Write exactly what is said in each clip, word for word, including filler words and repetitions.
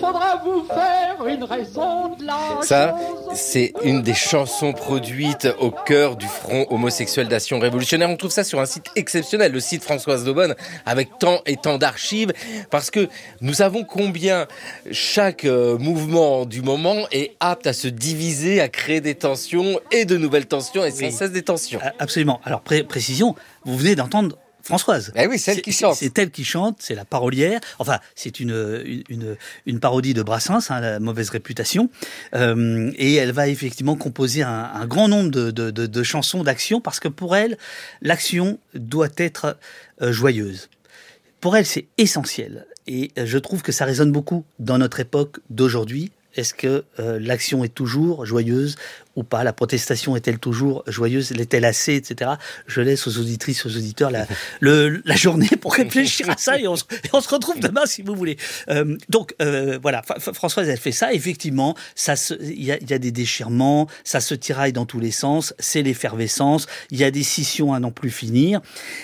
faudra vous faire une raison de la Ça, chose. c'est une des chansons produites au cœur du Front homosexuel d'Action révolutionnaire. On trouve ça sur un site exceptionnel, le site Françoise Daubonne, avec tant et tant d'archives, parce que nous savons combien chaque euh, mouvement du moment est apte à se diviser, à créer des tensions et de nouvelles tensions et sans Oui. cesse des tensions. Absolument. Alors, pré- précision, vous venez d'entendre Françoise. Eh oui, celle C'est- qui chante. C'est, c'est elle qui chante, c'est la parolière. Enfin, c'est une, une, une, une parodie de Brassens, hein, La mauvaise réputation. Euh, et elle va effectivement composer un, un grand nombre de, de, de, de chansons d'action parce que pour elle, l'action doit être euh, joyeuse. Pour elle, c'est essentiel. Et euh, je trouve que ça résonne beaucoup dans notre époque d'aujourd'hui. Est-ce que euh, l'action est toujours joyeuse ou pas? La protestation est-elle toujours joyeuse? L'est-elle assez, et cetera. Je laisse aux auditrices, aux auditeurs la, le, la journée pour réfléchir à ça et on, se, et on se retrouve demain si vous voulez. Euh, donc euh, voilà, F- Françoise, elle fait ça. Effectivement, ça il y a, y a des déchirements, ça se tiraille dans tous les sens, c'est l'effervescence, il y a des scissions à n'en plus finir.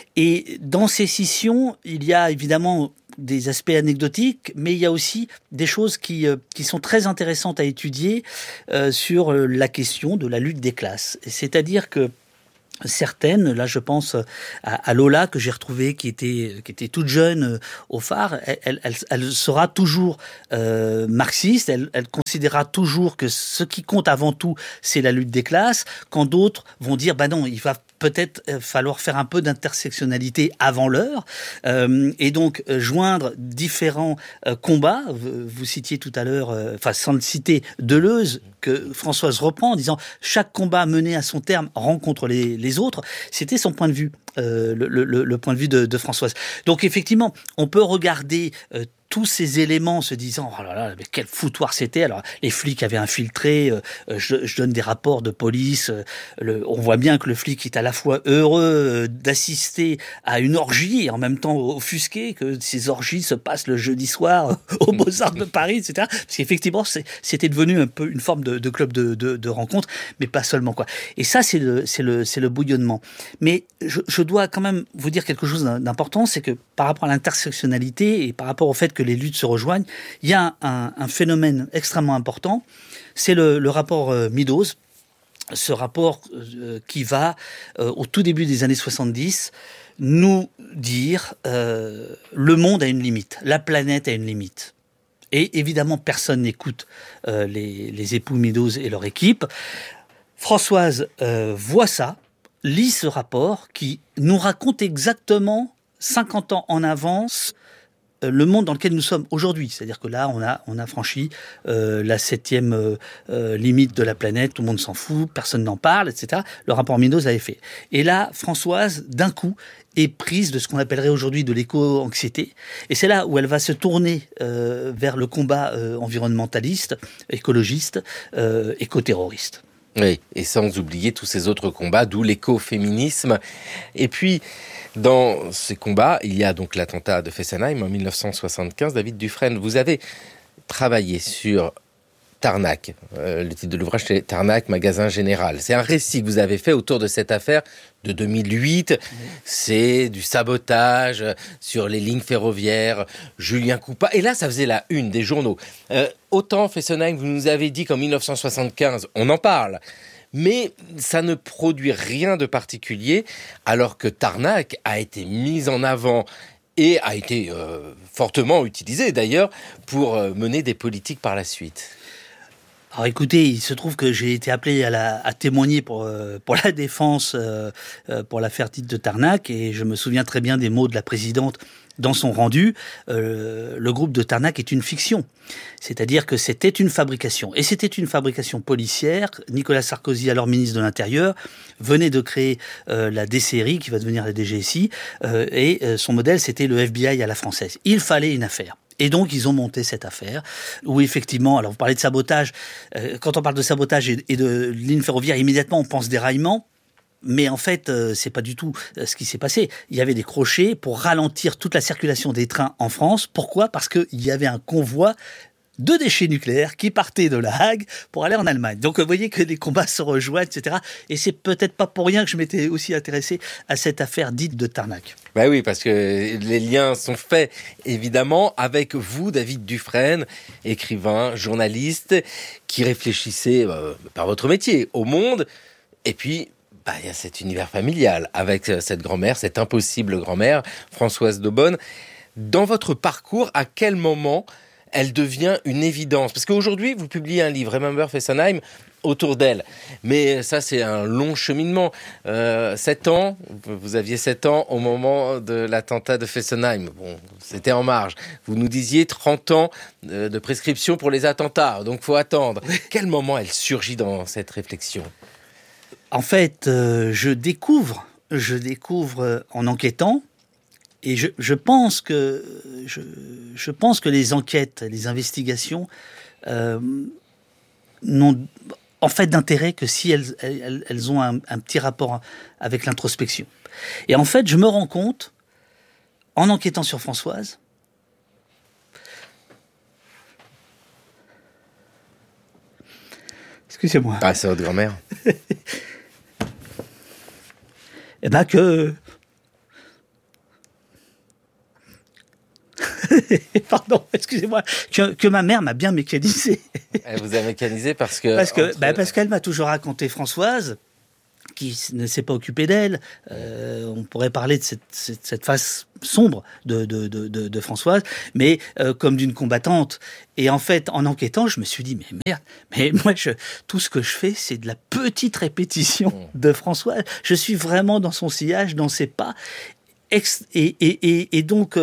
Et dans ces scissions, il y a évidemment des aspects anecdotiques, mais il y a aussi des choses qui, euh, qui sont très intéressantes à étudier euh, sur euh, la question de la lutte des classes. C'est-à-dire que certaines, là je pense à, à Lola que j'ai retrouvée, qui était, qui était toute jeune euh, au phare, elle, elle, elle, elle sera toujours euh, marxiste, elle, elle considérera toujours que ce qui compte avant tout, c'est la lutte des classes, quand d'autres vont dire, bah non, il va peut-être falloir faire un peu d'intersectionnalité avant l'heure, euh, et donc euh, joindre différents euh, combats. Vous, vous citiez tout à l'heure, euh, enfin sans le citer, Deleuze, que Françoise reprend en disant « chaque combat mené à son terme rencontre les, les autres ». C'était son point de vue, euh, le, le, le point de vue de, de Françoise. Donc effectivement, on peut regarder euh, tous ces éléments se disant « oh là là, mais quel foutoir c'était !» Alors, les flics avaient infiltré, euh, je, je donne des rapports de police, euh, le, on voit bien que le flic est à la fois heureux euh, d'assister à une orgie et en même temps offusqué que ces orgies se passent le jeudi soir euh, aux Beaux-Arts de Paris, et cetera. Parce qu'effectivement, c'est, c'était devenu un peu une forme de, de club de, de, de rencontre, mais pas seulement, quoi. Et ça, c'est le, c'est le, c'est le bouillonnement. Mais je, je dois quand même vous dire quelque chose d'important, c'est que par rapport à l'intersectionnalité et par rapport au fait que les luttes se rejoignent, il y a un, un phénomène extrêmement important, c'est le, le rapport euh, Meadows, ce rapport euh, qui va, euh, au tout début des années soixante-dix, nous dire euh, le monde a une limite, la planète a une limite. Et évidemment, personne n'écoute euh, les, les époux Meadows et leur équipe. Françoise euh, voit ça, lit ce rapport qui nous raconte exactement cinquante ans en avance le monde dans lequel nous sommes aujourd'hui. C'est-à-dire que là, on a, on a franchi euh, la septième euh, euh, limite de la planète, tout le monde s'en fout, personne n'en parle, et cetera. Le rapport Meadows l'avait fait. Et là, Françoise, d'un coup, est prise de ce qu'on appellerait aujourd'hui de l'éco-anxiété. Et c'est là où elle va se tourner euh, vers le combat euh, environnementaliste, écologiste, euh, éco-terroriste. Oui, et sans oublier tous ces autres combats, d'où l'écoféminisme. Et puis, dans ces combats, il y a donc l'attentat de Fessenheim en dix-neuf cent soixante-quinze. David Dufresne, vous avez travaillé sur Tarnac. Euh, le titre de l'ouvrage, c'est Tarnac, magasin général. C'est un récit que vous avez fait autour de cette affaire de deux mille huit. Mmh. C'est du sabotage sur les lignes ferroviaires, Julien Coupa. Et là, ça faisait la une des journaux. Euh, autant Fessenheim, vous nous avez dit qu'en dix-neuf cent soixante-quinze, on en parle. Mais ça ne produit rien de particulier, alors que Tarnac a été mis en avant et a été euh, fortement utilisé d'ailleurs pour euh, mener des politiques par la suite. Alors écoutez, il se trouve que j'ai été appelé à, la, à témoigner pour, euh, pour la défense euh, pour l'affaire dite de Tarnac, et je me souviens très bien des mots de la présidente dans son rendu. Euh, le groupe de Tarnac est une fiction, c'est-à-dire que c'était une fabrication, et c'était une fabrication policière. Nicolas Sarkozy, alors ministre de l'Intérieur, venait de créer euh, la D C R I, qui va devenir la D G S I, euh, et euh, son modèle c'était le F B I à la française. Il fallait une affaire. Et donc, ils ont monté cette affaire où, effectivement, alors vous parlez de sabotage, euh, quand on parle de sabotage et, et de ligne ferroviaire, immédiatement, on pense déraillement. Mais en fait, euh, c'est pas du tout euh, ce qui s'est passé. Il y avait des crochets pour ralentir toute la circulation des trains en France. Pourquoi ? Parce qu'il y avait un convoi deux déchets nucléaires qui partaient de La Hague pour aller en Allemagne. Donc vous voyez que les combats se rejoignent, et cetera. Et c'est peut-être pas pour rien que je m'étais aussi intéressé à cette affaire dite de Tarnac. Ben oui, parce que les liens sont faits, évidemment, avec vous, David Dufresne, écrivain, journaliste, qui réfléchissait, euh, par votre métier, au monde. Et puis, bah, il y a cet univers familial, avec cette grand-mère, cette impossible grand-mère, Françoise d'Aubonne. Dans votre parcours, à quel moment elle devient une évidence? Parce qu'aujourd'hui, vous publiez un livre, Remember Fessenheim, autour d'elle. Mais ça, c'est un long cheminement. Euh, sept ans, vous aviez sept ans au moment de l'attentat de Fessenheim. Bon, c'était en marge. Vous nous disiez trente ans de, de prescription pour les attentats, donc faut attendre. Quel moment elle surgit dans cette réflexion? En fait, euh, je découvre, je découvre en enquêtant, et je, je pense que je, je pense que les enquêtes, les investigations euh, n'ont en fait d'intérêt que si elles, elles, elles ont un, un petit rapport avec l'introspection. Et en fait, je me rends compte, en enquêtant sur Françoise, excusez-moi. Ah, c'est votre grand-mère. Eh ben que... Pardon, excusez-moi, que, que ma mère m'a bien mécanisé. Elle vous a mécanisé parce que... Parce que, entre... bah parce qu'elle m'a toujours raconté Françoise, qui ne s'est pas occupée d'elle. Euh, on pourrait parler de cette, cette, cette face sombre de, de, de, de, de Françoise, mais euh, comme d'une combattante. Et en fait, en enquêtant, je me suis dit, mais merde, mais moi, je, tout ce que je fais, c'est de la petite répétition de Françoise. Je suis vraiment dans son sillage, dans ses pas. Et, et, et, et donc,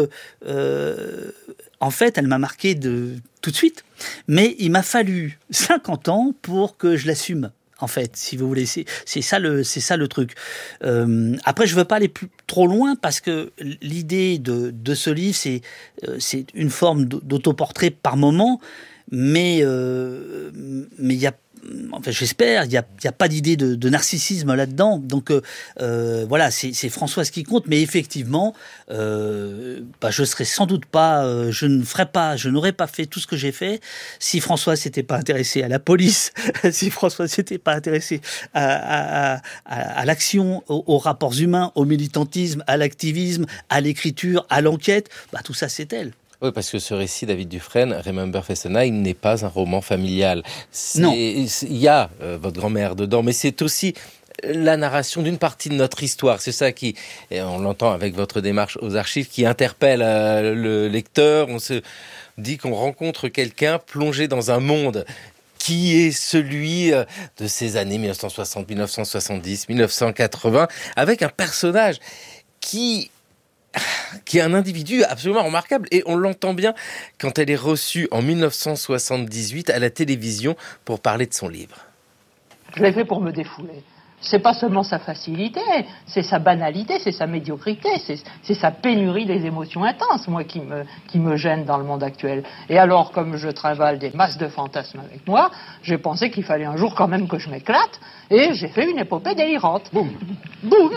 euh, en fait, elle m'a marqué de, tout de suite. Mais il m'a fallu cinquante ans pour que je l'assume. En fait, si vous voulez, c'est, c'est ça le, c'est ça le truc. Euh, après, je veux pas aller plus, trop loin parce que l'idée de, de ce livre, c'est, euh, c'est une forme d'autoportrait par moment, mais euh, mais il y a, enfin, j'espère, il y a, il y a pas d'idée de, de narcissisme là-dedans. Donc euh, voilà, c'est, c'est Françoise qui compte, mais effectivement, euh, bah, je serais sans doute pas, euh, je ne ferais pas, je n'aurais pas fait tout ce que j'ai fait si Françoise s'était pas intéressée à la police, si Françoise s'était pas intéressée à, à, à, à l'action, aux, aux rapports humains, au militantisme, à l'activisme, à l'écriture, à l'enquête. Bah tout ça, c'est elle. Oui, parce que ce récit, David Dufresne, Remember Fessenheim, n'est pas un roman familial. C'est, non. Il y a euh, votre grand-mère dedans, mais c'est aussi la narration d'une partie de notre histoire. C'est ça qui, et on l'entend avec votre démarche aux archives, qui interpelle euh, le lecteur. On se dit qu'on rencontre quelqu'un plongé dans un monde qui est celui de ces années mille neuf cent soixante, mille neuf cent soixante-dix, mille neuf cent quatre-vingts, avec un personnage qui... qui est un individu absolument remarquable. Et on l'entend bien quand elle est reçue en mille neuf cent soixante-dix-huit à la télévision pour parler de son livre. Je l'ai fait pour me défouler. C'est pas seulement sa facilité, c'est sa banalité, c'est sa médiocrité, c'est, c'est sa pénurie des émotions intenses, moi, qui me, qui me gêne dans le monde actuel. Et alors, comme je travaille des masses de fantasmes avec moi, j'ai pensé qu'il fallait un jour quand même que je m'éclate, et j'ai fait une épopée délirante. Boum. Boum.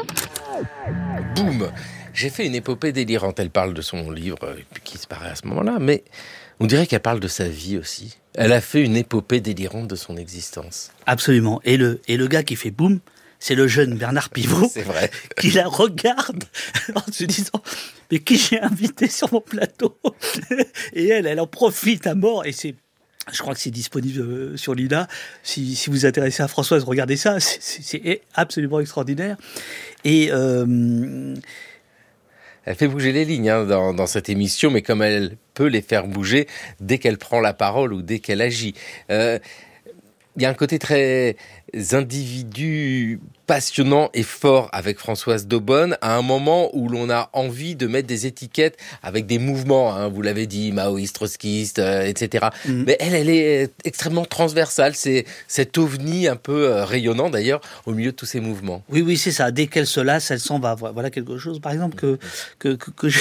Boum. J'ai fait une épopée délirante. Elle parle de son livre qui se paraît à ce moment-là, mais on dirait qu'elle parle de sa vie aussi. Elle a fait une épopée délirante de son existence. Absolument. Et le, et le gars qui fait boum, c'est le jeune Bernard Pivot. C'est vrai. Qui la regarde en se disant « Mais qui j'ai invité sur mon plateau ?» Et elle, elle en profite à mort. Et c'est, je crois que c'est disponible sur Lina. Si, si vous vous intéressez à Françoise, regardez ça. C'est, c'est, c'est absolument extraordinaire. Et... Euh, Elle fait bouger les lignes hein, dans, dans cette émission, mais comme elle peut les faire bouger dès qu'elle prend la parole ou dès qu'elle agit. Euh, il y a un côté très individu passionnant et fort avec Françoise d'Aubonne, à un moment où l'on a envie de mettre des étiquettes avec des mouvements, hein, vous l'avez dit, maoïste, trotskiste, euh, et cetera. Mmh. Mais elle, elle est extrêmement transversale, c'est cet ovni un peu euh, rayonnant d'ailleurs au milieu de tous ces mouvements. Oui, oui, c'est ça. Dès qu'elle se lasse, elle s'en va. Voilà quelque chose, par exemple, que, que, que, que j'ai...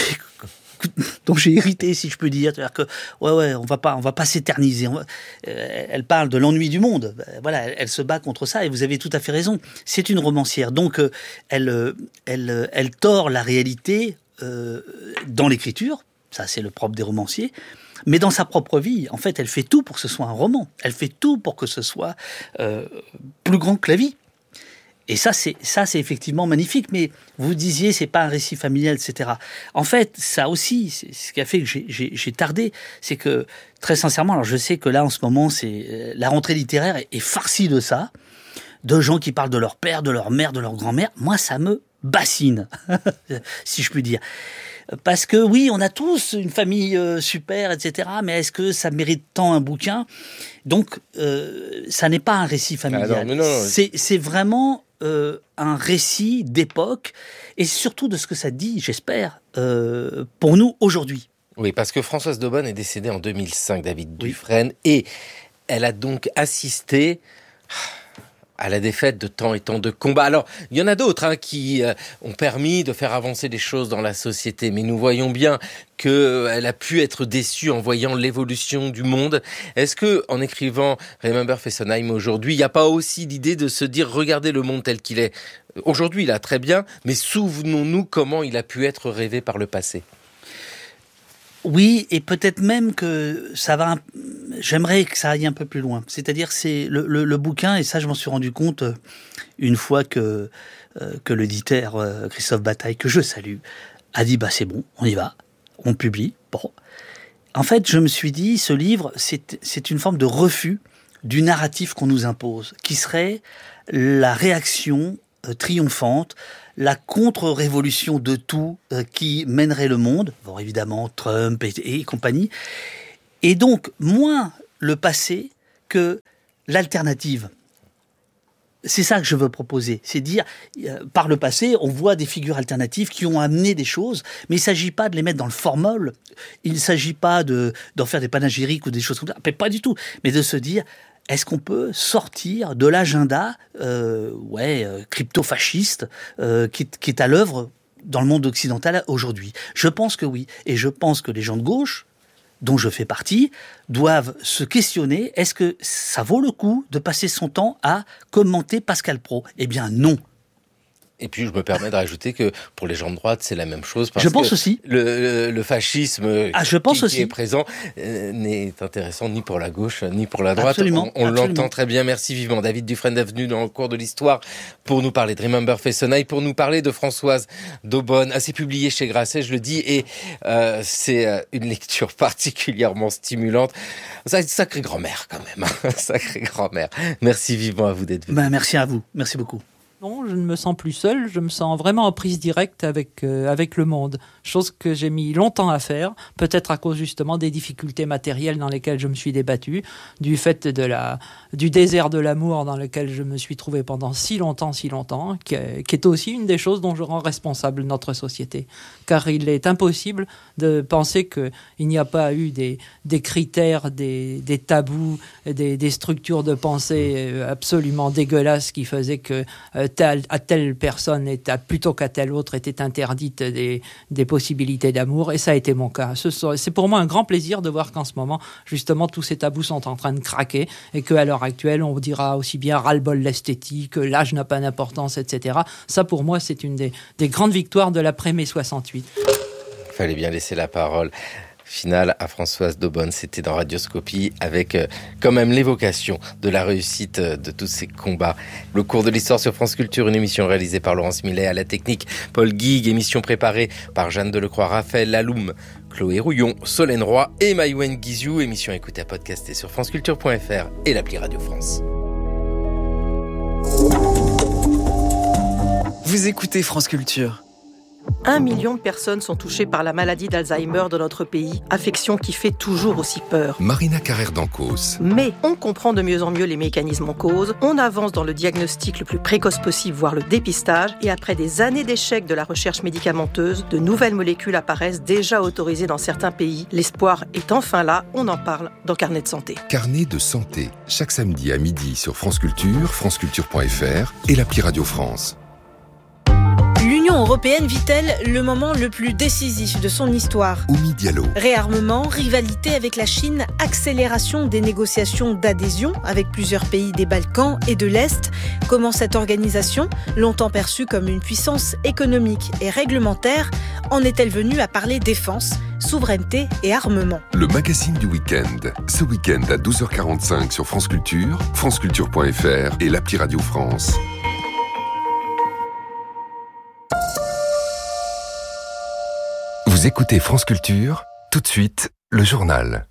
dont j'ai hérité, si je peux dire, c'est-à-dire que ouais ouais, on va pas, on va pas s'éterniser. Va, euh, elle parle de l'ennui du monde. Voilà, elle, elle se bat contre ça et vous avez tout à fait raison. C'est une romancière, donc euh, elle, elle, elle tord la réalité euh, dans l'écriture. Ça, c'est le propre des romanciers. Mais dans sa propre vie, en fait, elle fait tout pour que ce soit un roman. Elle fait tout pour que ce soit euh, plus grand que la vie. Et ça, c'est ça, c'est effectivement magnifique. Mais vous disiez, c'est pas un récit familial, et cetera. En fait, ça aussi, c'est ce qui a fait que j'ai, j'ai, j'ai tardé, c'est que très sincèrement, alors je sais que là en ce moment, c'est la rentrée littéraire est, est farcie de ça, de gens qui parlent de leur père, de leur mère, de leur grand-mère. Moi, ça me bassine, si je puis dire. Parce que oui, on a tous une famille euh, super, et cetera. Mais est-ce que ça mérite tant un bouquin ? Donc, euh, ça n'est pas un récit familial. Ah non, non, non. C'est, c'est vraiment euh, un récit d'époque et surtout de ce que ça dit, j'espère, euh, pour nous aujourd'hui. Oui, parce que Françoise Daubonne est décédée en deux mille cinq, David oui. Dufresne, et elle a donc assisté à la défaite de tant et tant de combats. Alors, il y en a d'autres hein, qui euh, ont permis de faire avancer les choses dans la société, mais nous voyons bien qu'elle euh, a pu être déçue en voyant l'évolution du monde. Est-ce que, en écrivant Remember Fessenheim aujourd'hui, il n'y a pas aussi l'idée de se dire, regardez le monde tel qu'il est aujourd'hui, là, très bien, mais souvenons-nous comment il a pu être rêvé par le passé. Oui, et peut-être même que ça va. J'aimerais que ça aille un peu plus loin. C'est-à-dire, c'est le, le, le bouquin, et ça, je m'en suis rendu compte une fois que euh, que l'éditeur euh, Christophe Bataille, que je salue, a dit bah c'est bon, on y va, on publie. Bon, en fait, je me suis dit, ce livre, c'est c'est une forme de refus du narratif qu'on nous impose, qui serait la réaction euh, triomphante, la contre-révolution de tout euh, qui mènerait le monde, bon évidemment Trump et, et compagnie, et donc moins le passé que l'alternative. C'est ça que je veux proposer, c'est dire, euh, par le passé, on voit des figures alternatives qui ont amené des choses, mais il ne s'agit pas de les mettre dans le formol, il ne s'agit pas de, d'en faire des panégyriques ou des choses comme ça, pas du tout, mais de se dire, est-ce qu'on peut sortir de l'agenda euh, ouais, euh, crypto-fasciste euh, qui, qui est à l'œuvre dans le monde occidental aujourd'hui ? Je pense que oui. Et je pense que les gens de gauche, dont je fais partie, doivent se questionner, est-ce que ça vaut le coup de passer son temps à commenter Pascal Praud ? Eh bien non. Et puis, je me permets de rajouter que pour les gens de droite, c'est la même chose. Parce je pense que aussi. Le, le, le fascisme ah, je pense qui, aussi. qui est présent euh, n'est intéressant ni pour la gauche, ni pour la droite. Absolument, on on absolument. l'entend très bien. Merci vivement. David Dufresne est venu dans le cours de l'histoire pour nous parler de Remember Fessenheim, pour nous parler de Françoise Daubonne. Ah, c'est publié chez Grasset, je le dis, et euh, c'est une lecture particulièrement stimulante. C'est une sacrée grand-mère, quand même. Sacrée grand-mère. Merci vivement à vous d'être venu. Ben, merci à vous. Merci beaucoup. Non, je ne me sens plus seul, je me sens vraiment en prise directe avec, euh, avec le monde. Chose que j'ai mis longtemps à faire, peut-être à cause justement des difficultés matérielles dans lesquelles je me suis débattu, du fait de la, du désert de l'amour dans lequel je me suis trouvé pendant si longtemps, si longtemps, qui est, qui est aussi une des choses dont je rends responsable notre société. Car il est impossible de penser qu'il n'y a pas eu des, des critères, des, des tabous, des, des structures de pensée absolument dégueulasses qui faisaient que euh, Telle, à telle personne et à, plutôt qu'à telle autre était interdite des, des possibilités d'amour, et ça a été mon cas. Ce, c'est pour moi un grand plaisir de voir qu'en ce moment, justement, tous ces tabous sont en train de craquer et qu'à l'heure actuelle, on dira aussi bien ras-le-bol l'esthétique, l'âge n'a pas d'importance, et cetera. Ça, pour moi, c'est une des, des grandes victoires de l'après-mai soixante-huit. Il fallait bien laisser la parole finale à Françoise Daubonne. C'était dans Radioscopie avec euh, quand même l'évocation de la réussite euh, de tous ces combats. Le cours de l'histoire sur France Culture, une émission réalisée par Laurence Millet, à la technique Paul Guigues, émission préparée par Jeanne Delecroix, Raphaël Laloum, Chloé Rouillon, Solène Roy et Maïwen Guizou. Émission écoutée à podcaster sur franceculture point f r et l'appli Radio France. Vous écoutez France Culture. Un million de personnes sont touchées par la maladie d'Alzheimer dans notre pays, affection qui fait toujours aussi peur. Marina Carrère d'Ancos. Mais on comprend de mieux en mieux les mécanismes en cause, on avance dans le diagnostic le plus précoce possible, voire le dépistage, et après des années d'échecs de la recherche médicamenteuse, de nouvelles molécules apparaissent déjà autorisées dans certains pays. L'espoir est enfin là, on en parle dans Carnet de santé. Carnet de santé, chaque samedi à midi sur France Culture, franceculture point f r et l'appli Radio France. L'Union européenne vit-elle le moment le plus décisif de son histoire ? Oumi Diallo. Réarmement, rivalité avec la Chine, accélération des négociations d'adhésion avec plusieurs pays des Balkans et de l'Est. Comment cette organisation, longtemps perçue comme une puissance économique et réglementaire, en est-elle venue à parler défense, souveraineté et armement ? Le magazine du week-end. Ce week-end à douze heures quarante-cinq sur France Culture, franceculture point f r et l'appli Radio France. Vous écoutez France Culture, tout de suite, le journal.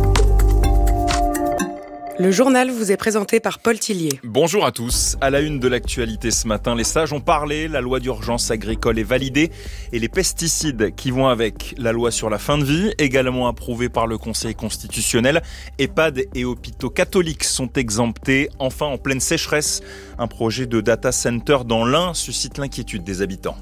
Le journal vous est présenté par Paul Tillier. Bonjour à tous. À la une de l'actualité ce matin, les sages ont parlé, la loi d'urgence agricole est validée et les pesticides qui vont avec. La loi sur la fin de vie, également approuvée par le Conseil constitutionnel. EHPAD et hôpitaux catholiques sont exemptés. Enfin, en pleine sécheresse, un projet de data center dans l'Ain suscite l'inquiétude des habitants.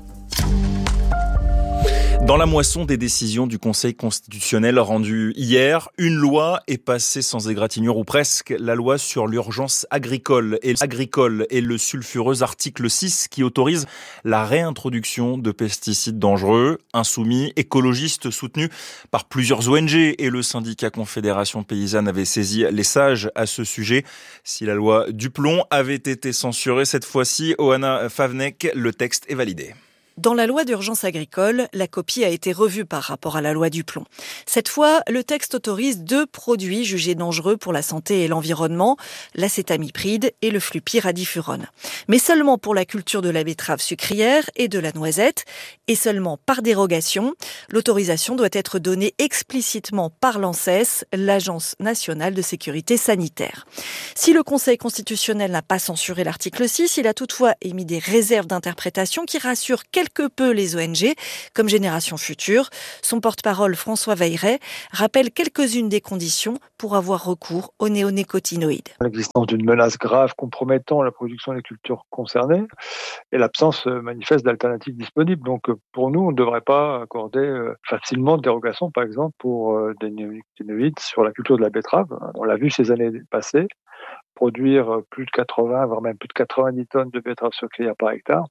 Dans la moisson des décisions du Conseil constitutionnel rendues hier, une loi est passée sans égratignure ou presque, la loi sur l'urgence agricole et, agricole et le sulfureux article six qui autorise la réintroduction de pesticides dangereux. Insoumis, écologistes soutenus par plusieurs O N G et le syndicat Confédération Paysanne avait saisi les sages à ce sujet. Si la loi Duplon avait été censurée cette fois-ci, Oana Favnek, le texte est validé. Dans la loi d'urgence agricole, la copie a été revue par rapport à la loi Duplon. Cette fois, le texte autorise deux produits jugés dangereux pour la santé et l'environnement, l'acétamipride et le flupyradifurone. Mais seulement pour la culture de la betterave sucrière et de la noisette, et seulement par dérogation. L'autorisation doit être donnée explicitement par l'ANSES, l'Agence nationale de sécurité sanitaire. Si le Conseil constitutionnel n'a pas censuré l'article six, il a toutefois émis des réserves d'interprétation qui rassurent quelque peu les O N G, comme Génération Future. Son porte-parole, François Veilleret, rappelle quelques-unes des conditions pour avoir recours aux néonicotinoïdes. L'existence d'une menace grave compromettant la production des cultures concernées et l'absence manifeste d'alternatives disponibles. Donc pour nous, on ne devrait pas accorder facilement de dérogation, par exemple, pour des néonicotinoïdes sur la culture de la betterave. On l'a vu ces années passées, produire plus de quatre-vingts, voire même plus de quatre-vingt-dix tonnes de betteraves sucrières par hectare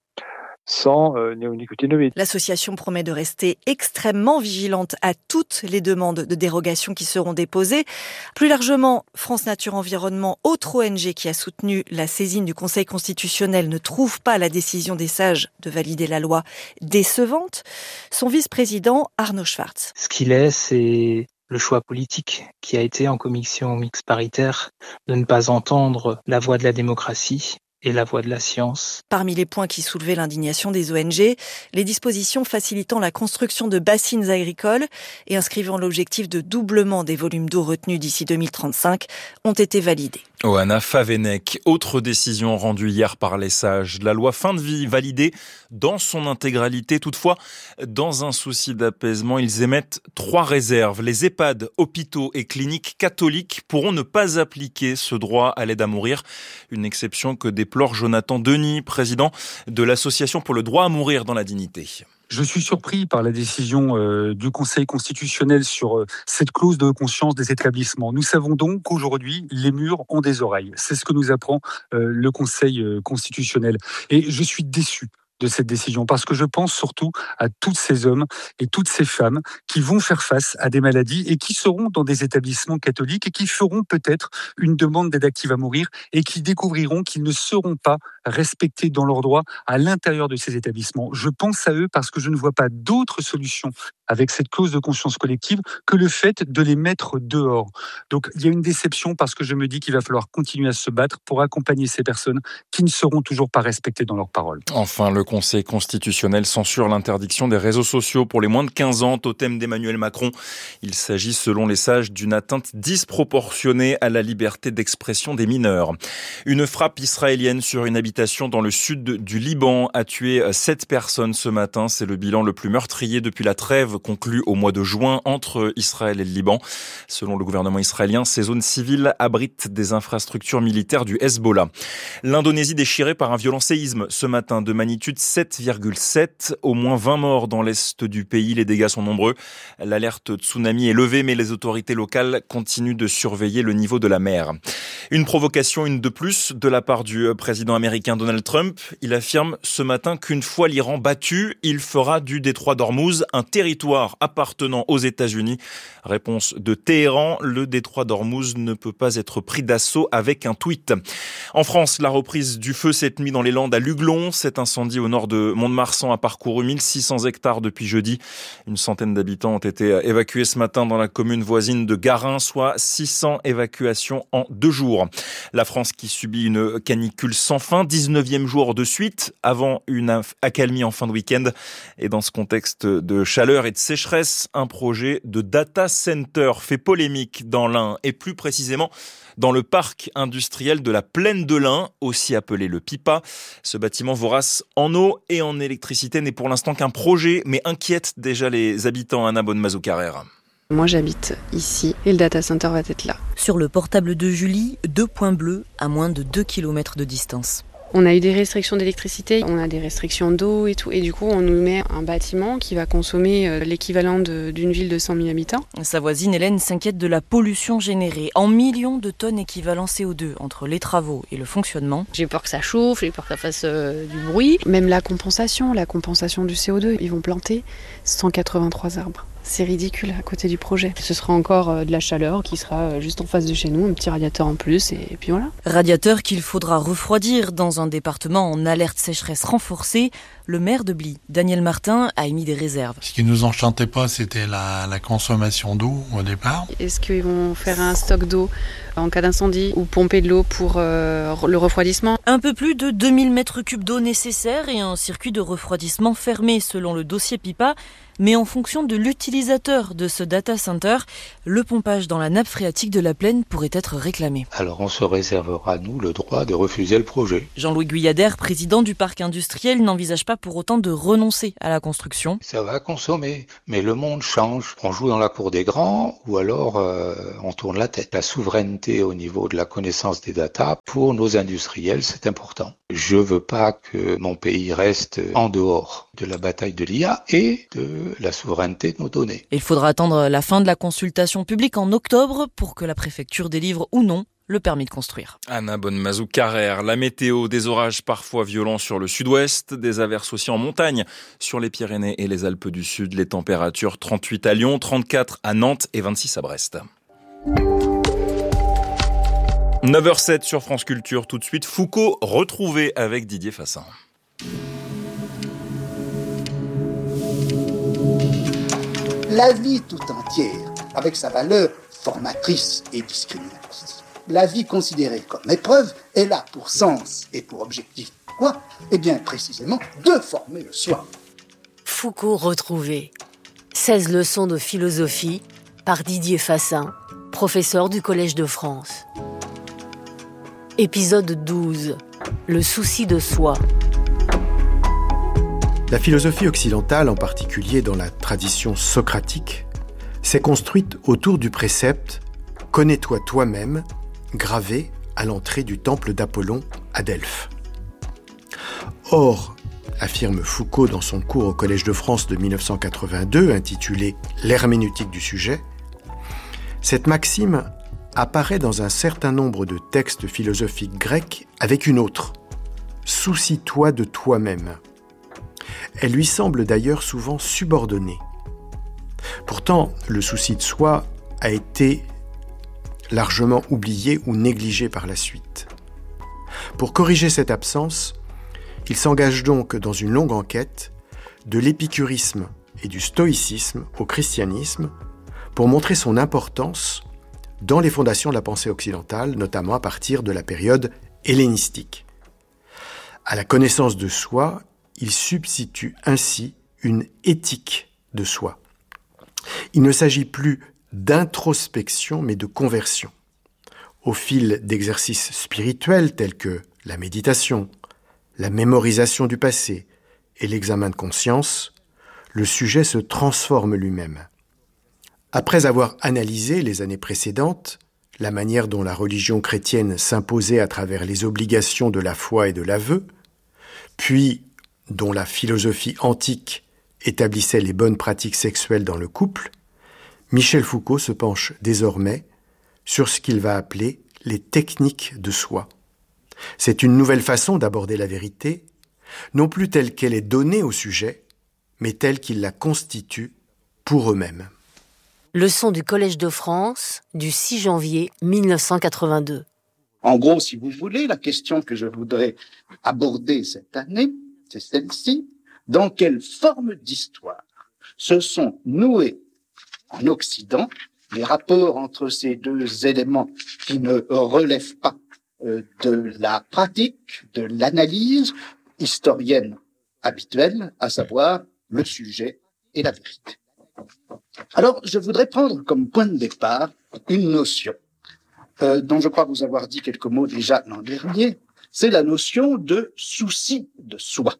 sans euh, néonicotinoïdes. L'association promet de rester extrêmement vigilante à toutes les demandes de dérogation qui seront déposées. Plus largement, France Nature Environnement, autre O N G qui a soutenu la saisine du Conseil constitutionnel, ne trouve pas la décision des sages de valider la loi décevante. Son vice-président, Arnaud Schwartz. Ce qu'il est, c'est le choix politique qui a été en commission mixte paritaire de ne pas entendre la voix de la démocratie et la voie de la science. Parmi les points qui soulevaient l'indignation des O N G, les dispositions facilitant la construction de bassines agricoles et inscrivant l'objectif de doublement des volumes d'eau retenus d'ici deux mille trente-cinq ont été validées. Oana Favnek, autre décision rendue hier par les sages. La loi fin de vie validée dans son intégralité. Toutefois, dans un souci d'apaisement, ils émettent trois réserves. Les EHPAD, hôpitaux et cliniques catholiques pourront ne pas appliquer ce droit à l'aide à mourir. Une exception que déplore Jonathan Denis, président de l'Association pour le droit à mourir dans la dignité. Je suis surpris par la décision euh, du Conseil constitutionnel sur euh, cette clause de conscience des établissements. Nous savons donc qu'aujourd'hui, les murs ont des oreilles. C'est ce que nous apprend euh, le Conseil euh, constitutionnel. Et je suis déçu de cette décision, parce que je pense surtout à tous ces hommes et toutes ces femmes qui vont faire face à des maladies et qui seront dans des établissements catholiques et qui feront peut-être une demande d'aide active à mourir et qui découvriront qu'ils ne seront pas respectés dans leurs droits à l'intérieur de ces établissements. Je pense à eux parce que je ne vois pas d'autre solution avec cette clause de conscience collective que le fait de les mettre dehors. Donc il y a une déception parce que je me dis qu'il va falloir continuer à se battre pour accompagner ces personnes qui ne seront toujours pas respectées dans leurs paroles. Enfin, le Conseil constitutionnel censure l'interdiction des réseaux sociaux pour les moins de quinze ans, totem d'Emmanuel Macron. Il s'agit, selon les sages, d'une atteinte disproportionnée à la liberté d'expression des mineurs. Une frappe israélienne sur une habitation dans le sud du Liban a tué sept personnes ce matin. C'est le bilan le plus meurtrier depuis la trêve conclue au mois de juin entre Israël et le Liban. Selon le gouvernement israélien, ces zones civiles abritent des infrastructures militaires du Hezbollah. L'Indonésie déchirée par un violent séisme ce matin de magnitude sept virgule sept. Au moins vingt morts dans l'est du pays. Les dégâts sont nombreux. L'alerte tsunami est levée, mais les autorités locales continuent de surveiller le niveau de la mer. Une provocation, une de plus, de la part du président américain Donald Trump. Il affirme ce matin qu'une fois l'Iran battu, il fera du détroit d'Ormuz un territoire appartenant aux États-Unis. Réponse de Téhéran, le détroit d'Ormuz ne peut pas être pris d'assaut avec un tweet. En France, la reprise du feu cette nuit dans les Landes à Luglon. Cet incendie au nord de Mont-de-Marsan a parcouru mille six cents hectares depuis jeudi. Une centaine d'habitants ont été évacués ce matin dans la commune voisine de Garin, soit six cents évacuations en deux jours. La France qui subit une canicule sans fin, dix-neuvième jour de suite, avant une accalmie en fin de week-end. Et dans ce contexte de chaleur et de sécheresse, un projet de data center fait polémique dans l'Ain et plus précisément dans le parc industriel de la Plaine de l'Ain, aussi appelé le Pipa. Ce bâtiment vorace en eau et en électricité n'est pour l'instant qu'un projet, mais inquiète déjà les habitants. Anna Bonne-Mazou-Carrère. Moi j'habite ici et le data center va être là. Sur le portable de Julie, deux points bleus à moins de deux kilomètres de distance. On a eu des restrictions d'électricité, on a des restrictions d'eau et tout. Et du coup, on nous met un bâtiment qui va consommer l'équivalent de, d'une ville de cent mille habitants. Sa voisine Hélène s'inquiète de la pollution générée en millions de tonnes équivalent C O deux entre les travaux et le fonctionnement. J'ai peur que ça chauffe, j'ai peur que ça fasse euh, du bruit. Même la compensation, la compensation du C O deux, ils vont planter cent quatre-vingt-trois arbres. C'est ridicule à côté du projet. Ce sera encore de la chaleur qui sera juste en face de chez nous, un petit radiateur en plus et puis voilà. Radiateur qu'il faudra refroidir dans un département en alerte sécheresse renforcée. Le maire de Bly, Daniel Martin, a émis des réserves. Ce qui nous enchantait pas, c'était la, la consommation d'eau au départ. Est-ce qu'ils vont faire un stock d'eau en cas d'incendie ou pomper de l'eau pour euh, le refroidissement? Un peu plus de deux mille mètres cubes d'eau nécessaires et un circuit de refroidissement fermé selon le dossier Pipa. Mais en fonction de l'utilisateur de ce data center, le pompage dans la nappe phréatique de la Plaine pourrait être réclamé. Alors on se réservera, nous, le droit de refuser le projet. Jean-Louis Guyadère, président du parc industriel, n'envisage pas pour autant de renoncer à la construction. Ça va consommer, mais le monde change. On joue dans la cour des grands ou alors euh, on tourne la tête. La souveraineté au niveau de la connaissance des data, pour nos industriels, c'est important. Je veux pas que mon pays reste en dehors de la bataille de l'I A et de la souveraineté de nos données. Il faudra attendre la fin de la consultation publique en octobre pour que la préfecture délivre ou non le permis de construire. Anna Bonne-Mazou-Carrère, la météo, des orages parfois violents sur le sud-ouest, des averses aussi en montagne sur les Pyrénées et les Alpes du Sud. Les températures trente-huit à Lyon, trente-quatre à Nantes et vingt-six à Brest. neuf heures zéro sept sur France Culture. Tout de suite, Foucault retrouvé avec Didier Fassin. La vie tout entière, avec sa valeur formatrice et discriminatrice. La vie considérée comme épreuve est là pour sens et pour objectif. Quoi ? Eh bien, précisément, de former le soi. Foucault retrouvé. seize leçons de philosophie par Didier Fassin, professeur du Collège de France. Épisode douze. Le souci de soi. La philosophie occidentale, en particulier dans la tradition socratique, s'est construite autour du précepte « Connais-toi toi-même » gravé à l'entrée du temple d'Apollon à Delphes. Or, affirme Foucault dans son cours au Collège de France de mille neuf cent quatre-vingt-deux, intitulé « L'herméneutique du sujet », cette maxime apparaît dans un certain nombre de textes philosophiques grecs avec une autre « Soucie-toi de toi-même ». Elle lui semble d'ailleurs souvent subordonnée. Pourtant, le souci de soi a été largement oublié ou négligé par la suite. Pour corriger cette absence, il s'engage donc dans une longue enquête de l'épicurisme et du stoïcisme au christianisme pour montrer son importance dans les fondations de la pensée occidentale, notamment à partir de la période hellénistique. À la connaissance de soi, il substitue ainsi une éthique de soi. Il ne s'agit plus d'introspection, mais de conversion. Au fil d'exercices spirituels tels que la méditation, la mémorisation du passé et l'examen de conscience, le sujet se transforme lui-même. Après avoir analysé les années précédentes, la manière dont la religion chrétienne s'imposait à travers les obligations de la foi et de l'aveu, puis dont la philosophie antique établissait les bonnes pratiques sexuelles dans le couple, Michel Foucault se penche désormais sur ce qu'il va appeler les techniques de soi. C'est une nouvelle façon d'aborder la vérité, non plus telle qu'elle est donnée au sujet, mais telle qu'ils la constituent pour eux-mêmes. Leçon du Collège de France du six janvier mille neuf cent quatre-vingt-deux. En gros, si vous voulez, la question que je voudrais aborder cette année, c'est celle-ci. Dans quelle forme d'histoire se sont noués en Occident les rapports entre ces deux éléments qui ne relèvent pas euh, de la pratique, de l'analyse historienne habituelle, à savoir le sujet et la vérité. Alors, je voudrais prendre comme point de départ une notion euh, dont je crois vous avoir dit quelques mots déjà l'an dernier, c'est la notion de souci de soi.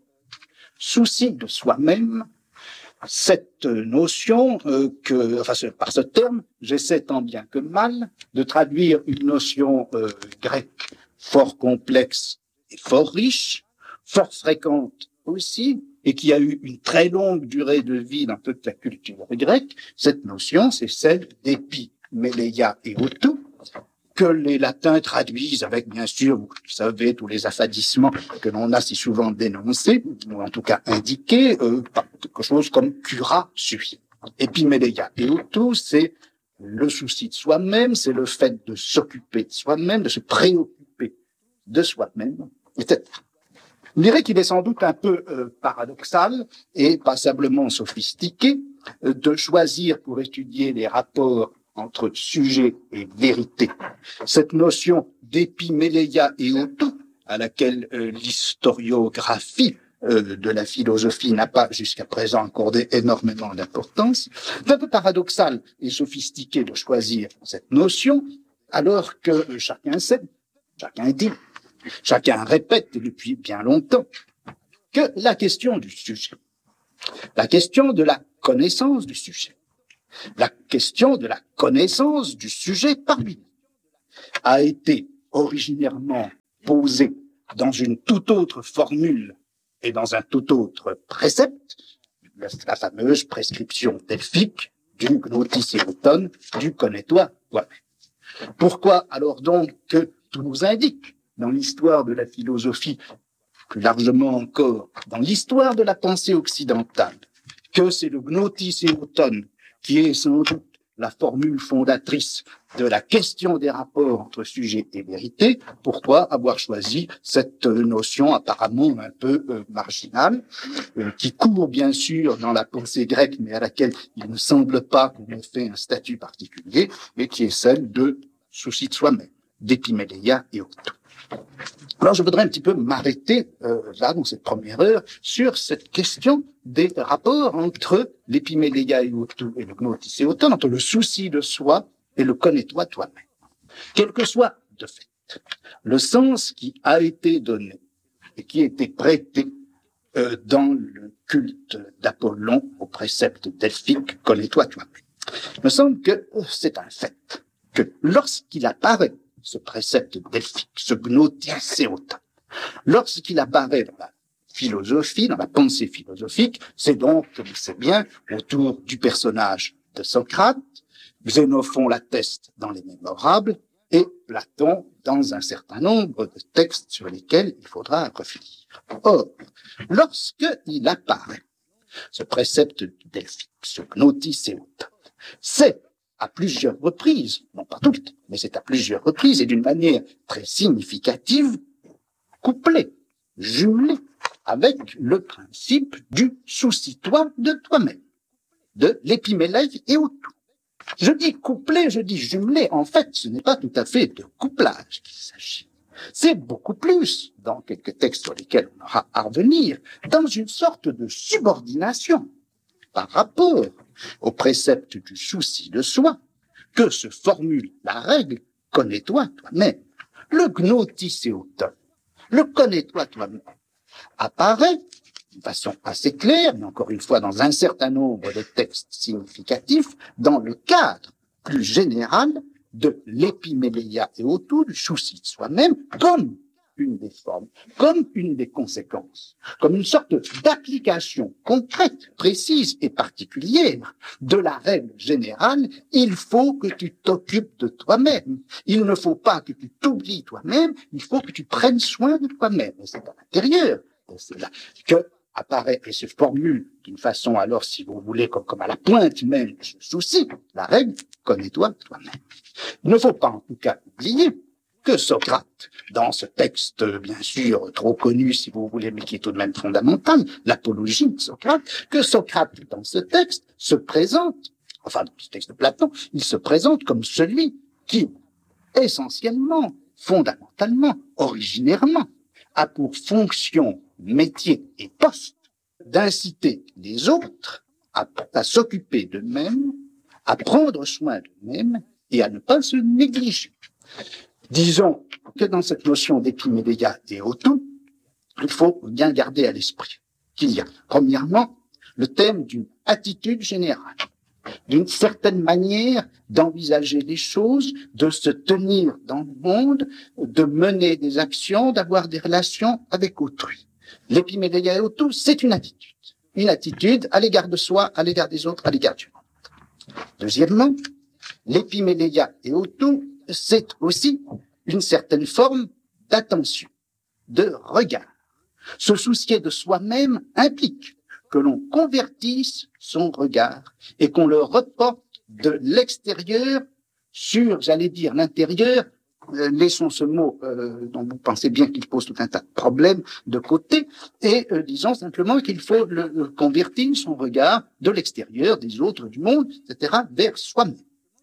Souci de soi-même, cette notion euh, que, enfin, ce, par ce terme, j'essaie tant bien que mal de traduire une notion euh, grecque fort complexe et fort riche, fort fréquente aussi, et qui a eu une très longue durée de vie dans toute la culture grecque. Cette notion, c'est celle d'épiméléia et autou, que les latins traduisent avec, bien sûr, vous savez, tous les affadissements que l'on a si souvent dénoncés, ou en tout cas indiqués, euh, par quelque chose comme cura sui. Épiméléia et autou, c'est le souci de soi-même, c'est le fait de s'occuper de soi-même, de se préoccuper de soi-même, et cetera. Je dirais qu'il est sans doute un peu euh, paradoxal et passablement sophistiqué euh, de choisir pour étudier les rapports entre sujet et vérité cette notion d'épiméléia et autou, à laquelle euh, l'historiographie euh, de la philosophie n'a pas jusqu'à présent accordé énormément d'importance. C'est un peu paradoxal et sophistiqué de choisir cette notion, alors que euh, chacun sait, chacun dit, chacun répète depuis bien longtemps que la question du sujet, la question de la connaissance du sujet, la question de la connaissance du sujet par lui a été originairement posée dans une toute autre formule et dans un tout autre précepte, la fameuse prescription delphique du gnotisséoton, du connais-toi toi-même. Pourquoi alors donc que tout nous indique dans l'histoire de la philosophie, plus largement encore dans l'histoire de la pensée occidentale, que c'est le gnotisséoton qui est sans doute la formule fondatrice de la question des rapports entre sujet et vérité? Pourquoi avoir choisi cette notion apparemment un peu euh, marginale, euh, qui court bien sûr dans la pensée grecque, mais à laquelle il ne semble pas qu'on ait fait un statut particulier, et qui est celle de souci de soi-même, d'épiméléia et autou. Alors, je voudrais un petit peu m'arrêter, euh, là, dans cette première heure, sur cette question des rapports entre l'épiméléia et autou et le gnotisséoton, entre le souci de soi et le connais-toi toi-même. Quel que soit, de fait, le sens qui a été donné et qui a été prêté euh, dans le culte d'Apollon au précepte delphique, connais-toi toi-même. Il me semble que euh, c'est un fait, que lorsqu'il apparaît ce précepte delphique, ce gnotisséoton, lorsqu'il apparaît dans la philosophie, dans la pensée philosophique, c'est donc, comme vous savez bien, autour du personnage de Socrate. Xénophon l'atteste dans les Mémorables et Platon dans un certain nombre de textes sur lesquels il faudra revenir. Or, lorsqu'il apparaît, ce précepte delphique, ce gnotisséoton, c'est à plusieurs reprises, non pas toutes, mais c'est à plusieurs reprises et d'une manière très significative, couplé, jumelé avec le principe du soucie-toi de toi-même, de l'épiméléia et autou. Je dis couplé, je dis jumelé, en fait, ce n'est pas tout à fait de couplage qu'il s'agit. C'est beaucoup plus, dans quelques textes sur lesquels on aura à revenir, dans une sorte de subordination par rapport au précepte du souci de soi, que se formule la règle « connais-toi toi-même ». Le gnotisséoton, le « connais-toi toi-même », apparaît de façon assez claire, mais encore une fois dans un certain nombre de textes significatifs, dans le cadre plus général de l'épiméléia et autou, du souci de soi-même, comme chacune des formes comme une des conséquences, comme une sorte d'application concrète, précise et particulière de la règle générale, il faut que tu t'occupes de toi-même. Il ne faut pas que tu t'oublies toi-même, il faut que tu prennes soin de toi-même. Et c'est à l'intérieur de cela que apparaît et se formule d'une façon alors, si vous voulez, comme, comme à la pointe même de ce souci, la règle, connais-toi toi-même. Il ne faut pas en tout cas oublier que Socrate, dans ce texte, bien sûr, trop connu, si vous voulez, mais qui est tout de même fondamental, l'apologie de Socrate, que Socrate, dans ce texte, se présente, enfin, dans ce texte de Platon, il se présente comme celui qui, essentiellement, fondamentalement, originairement, a pour fonction, métier et poste d'inciter les autres à, à s'occuper d'eux-mêmes, à prendre soin d'eux-mêmes et à ne pas se négliger. Disons que dans cette notion d'épiméléia et auto, il faut bien garder à l'esprit qu'il y a, premièrement, le thème d'une attitude générale, d'une certaine manière d'envisager les choses, de se tenir dans le monde, de mener des actions, d'avoir des relations avec autrui. L'épiméléia et auto, c'est une attitude. Une attitude à l'égard de soi, à l'égard des autres, à l'égard du monde. Deuxièmement, l'épiméléia et auto, c'est aussi une certaine forme d'attention, de regard. Se soucier de soi-même implique que l'on convertisse son regard et qu'on le reporte de l'extérieur sur, j'allais dire, l'intérieur. Euh, laissons ce mot euh, dont vous pensez bien qu'il pose tout un tas de problèmes de côté et euh, disons simplement qu'il faut le, le convertir son regard de l'extérieur, des autres, du monde, et cetera, vers soi-même.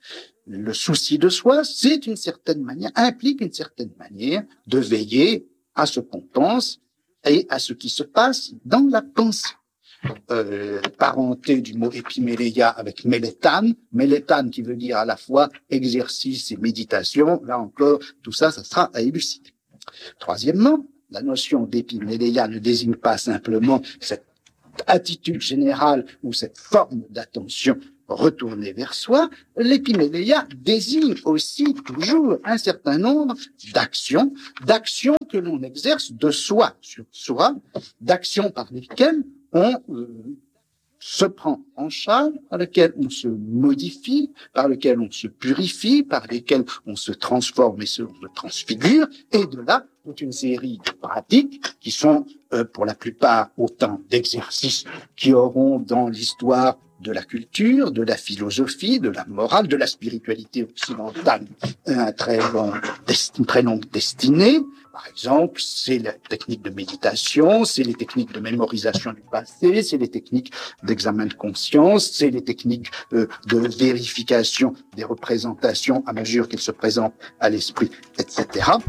Le souci de soi, c'est une certaine manière, implique une certaine manière de veiller à ce qu'on pense et à ce qui se passe dans la pensée. Euh, parenté du mot épiméléia avec mélétane, mélétane qui veut dire à la fois exercice et méditation, là encore, tout ça, ça sera à élucider. Troisièmement, la notion d'épiméléia ne désigne pas simplement cette attitude générale ou cette forme d'attention retournée vers soi, l'épiméléia désigne aussi toujours un certain nombre d'actions, d'actions que l'on exerce de soi sur soi, d'actions par lesquelles on euh, se prend en charge, par lesquelles on se modifie, par lesquelles on se purifie, par lesquelles on se transforme et se, on se transfigure, et de là, toute une série de pratiques qui sont, euh, pour la plupart, autant d'exercices qui auront dans l'histoire de la culture, de la philosophie, de la morale, de la spiritualité occidentale, un très long, une très longue destinée. Par exemple, c'est la technique de méditation, c'est les techniques de mémorisation du passé, c'est les techniques d'examen de conscience, c'est les techniques euh, de vérification des représentations à mesure qu'elles se présentent à l'esprit, et cetera.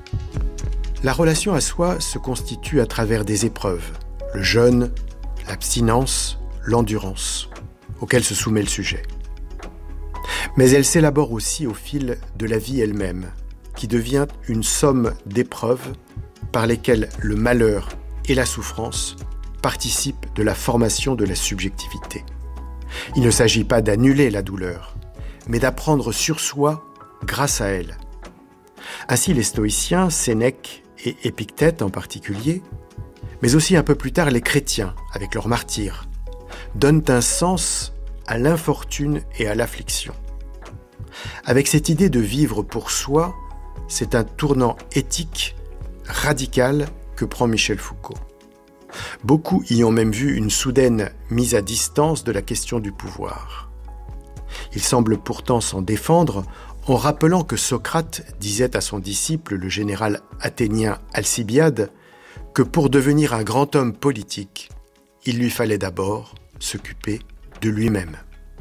La relation à soi se constitue à travers des épreuves, le jeûne, l'abstinence, l'endurance, auxquelles se soumet le sujet. Mais elle s'élabore aussi au fil de la vie elle-même, qui devient une somme d'épreuves par lesquelles le malheur et la souffrance participent de la formation de la subjectivité. Il ne s'agit pas d'annuler la douleur, mais d'apprendre sur soi grâce à elle. Ainsi, les stoïciens, Sénèque et Épictète en particulier, mais aussi un peu plus tard les chrétiens, avec leurs martyrs, donnent un sens à l'infortune et à l'affliction. Avec cette idée de vivre pour soi, c'est un tournant éthique radical que prend Michel Foucault. Beaucoup y ont même vu une soudaine mise à distance de la question du pouvoir. Il semble pourtant s'en défendre en rappelant que Socrate disait à son disciple, le général athénien Alcibiade, que pour devenir un grand homme politique, il lui fallait d'abord s'occuper de lui-même.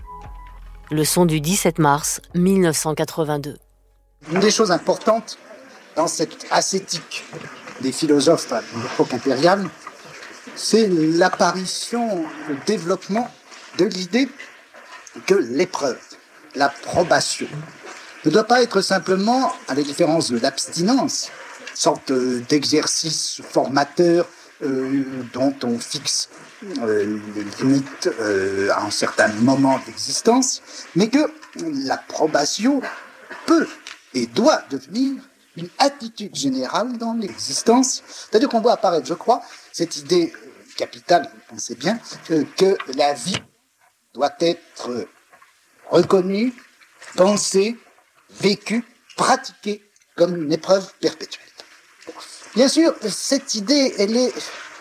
Leçon du dix-sept mars mille neuf cent quatre-vingt-deux. Une des choses importantes dans cette ascétique des philosophes de l'époque impériale, c'est l'apparition, le développement de l'idée que l'épreuve, la probation, ne doit pas être simplement, à la différence de l'abstinence, une sorte d'exercice formateur euh, dont on fixe euh, les limites euh, à un certain moment d'existence, mais que l'approbation peut et doit devenir une attitude générale dans l'existence. C'est-à-dire qu'on voit apparaître, je crois, cette idée capitale, vous pensez bien, que, que la vie doit être reconnue, pensée, vécue, pratiquée comme une épreuve perpétuelle. Bien sûr, cette idée, elle est,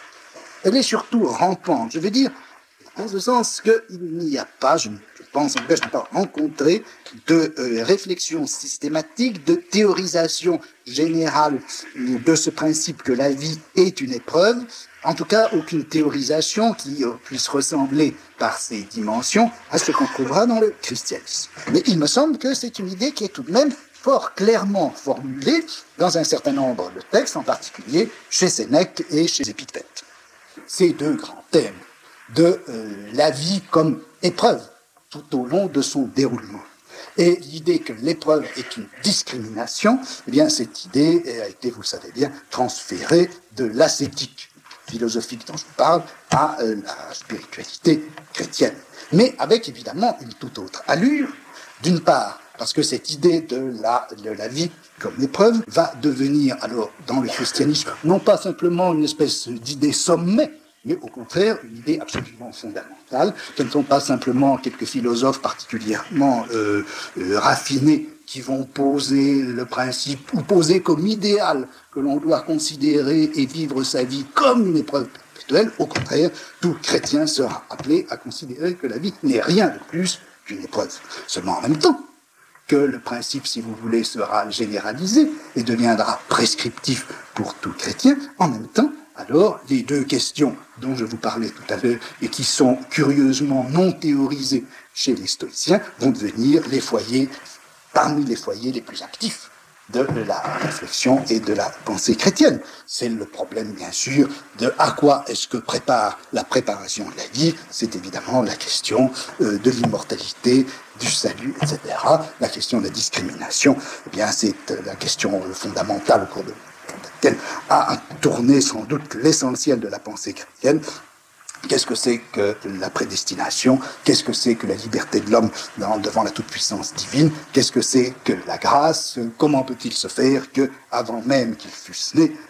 elle est surtout rampante. Je veux dire, en ce sens qu'il n'y a pas, je, je pense en tout cas, je n'ai pas rencontré de euh, réflexion systématique, de théorisation générale de ce principe que la vie est une épreuve. En tout cas, aucune théorisation qui euh, puisse ressembler par ses dimensions à ce qu'on trouvera dans le christianisme. Mais il me semble que c'est une idée qui est tout de même fort clairement formulée dans un certain nombre de textes, en particulier chez Sénèque et chez Épictète. Ces deux grands thèmes de euh, la vie comme épreuve tout au long de son déroulement. Et l'idée que l'épreuve est une discrimination, eh bien cette idée a été, vous le savez bien, transférée de l'ascétique philosophique dont je vous parle à euh, la spiritualité chrétienne. Mais avec évidemment une toute autre allure, d'une part, parce que cette idée de la, de la vie comme épreuve va devenir alors dans le christianisme non pas simplement une espèce d'idée sommet, mais au contraire une idée absolument fondamentale. Ce ne sont pas simplement quelques philosophes particulièrement euh, euh, raffinés qui vont poser le principe ou poser comme idéal que l'on doit considérer et vivre sa vie comme une épreuve perpétuelle. Au contraire, tout chrétien sera appelé à considérer que la vie n'est rien de plus qu'une épreuve. Seulement en même temps que le principe, si vous voulez, sera généralisé et deviendra prescriptif pour tout chrétien, en même temps, alors, les deux questions dont je vous parlais tout à l'heure et qui sont curieusement non théorisées chez les stoïciens vont devenir les foyers, parmi les foyers les plus actifs de la réflexion et de la pensée chrétienne. C'est le problème, bien sûr, de à quoi est-ce que prépare la préparation de la vie. C'est évidemment la question euh, de l'immortalité, du salut, et cetera. La question de la discrimination, eh bien, c'est la question fondamentale au cours de laquelle a tourné sans doute l'essentiel de la pensée chrétienne. Qu'est-ce que c'est que la prédestination? Qu'est-ce que c'est que la liberté de l'homme devant la toute-puissance divine? Qu'est-ce que c'est que la grâce? Comment peut-il se faire que, avant même qu'il fût né,